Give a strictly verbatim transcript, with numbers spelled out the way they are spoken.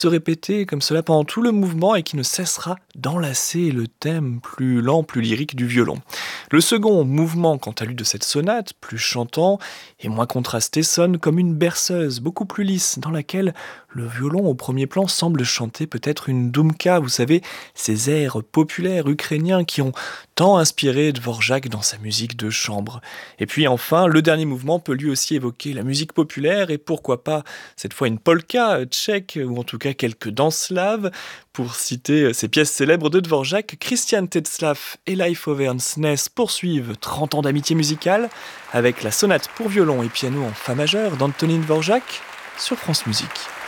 se répéter comme cela pendant tout le mouvement et qui ne cessera d'enlacer le thème plus lent, plus lyrique du violon. Le second mouvement, quant à lui, de cette sonate, plus chantant et moins contrasté, sonne comme une berceuse, beaucoup plus lisse, dans laquelle le violon au premier plan semble chanter peut-être une doumka, vous savez, ces airs populaires ukrainiens qui ont tant inspiré Dvorak dans sa musique de chambre. Et puis enfin, le dernier mouvement peut lui aussi évoquer la musique populaire et pourquoi pas cette fois une polka euh, tchèque ou en tout cas quelques danses slaves. Pour citer euh, ces pièces célèbres de Dvorak, Christian Tetzlaff et Leif Overn-Snes poursuivent trente ans d'amitié musicale avec la sonate pour violon et piano en fa majeur d'Antonin Dvorak sur France Musique.